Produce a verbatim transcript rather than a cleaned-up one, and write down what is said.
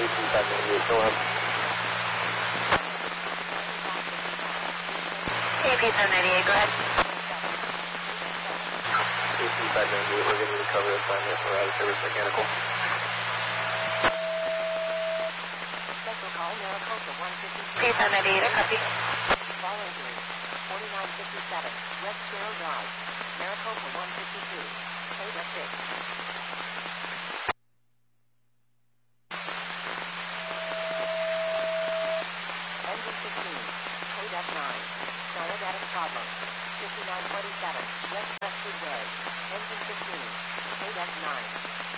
eighteen five ninety-eight, go ahead. eighteen five ninety-eight, go ahead. eighteen five ninety-eight, we're going to recover this on here for out of service mechanical. Special call, Maricopa one fifty-two. eighteen five ninety-eight, I copy. Fall injury, forty-nine fifty-seven, West Sparrow Drive, Maricopa one fifty-two, Ada six. Engine fifteen, Ada nine, Diabetic problem, fifty-nine twenty-seven, West Westwood Way, Engine fifteen, Ada nine.